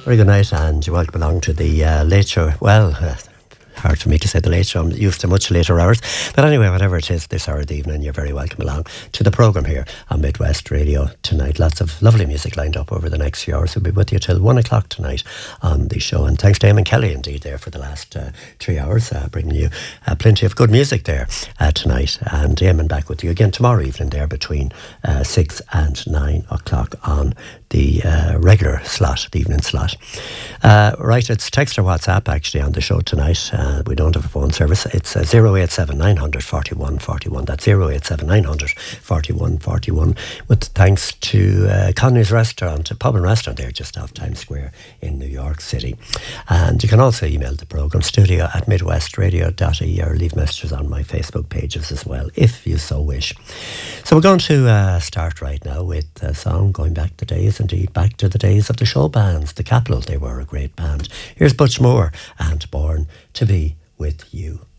Very good night, and you're welcome along to the late show. Well, hard for me to say the late show. I'm used to much later hours. But anyway, whatever it is, this hour of the evening, you're very welcome along to the programme here on Midwest Radio tonight. Lots of lovely music lined up over the next few hours. We'll be with you till 1 o'clock tonight on the show. And thanks to Eamon Kelly, indeed, there for the last 3 hours, bringing you plenty of good music there tonight. And Eamon back with you again tomorrow evening there between 6 and 9 o'clock on the regular slot, the evening slot. Right, it's text or WhatsApp actually on the show tonight. We don't have a phone service. It's 087 900 41 41. That's 087 900 41 41. With thanks to Connie's Restaurant, a pub and restaurant there just off Times Square in New York City. And you can also email the programme studio@midwestradio.ie or leave messages on my Facebook pages as well, if you so wish. So we're going to start right now with a song going back the days, indeed back to the days of the show bands, the Capitol. They were a great band. Here's Butch Moore and Born to Be With You.